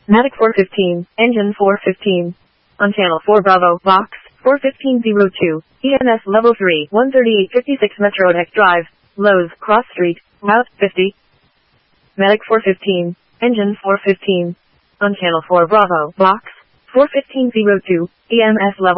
Matic 415, engine 415. On channel 4 Bravo, box, 41502, EMS level 3, 13856 Metro Tech Drive, Lowe's, Cross Street, Route 50. Matic 415, engine 415. On channel 4 Bravo, box, 41502, EMS level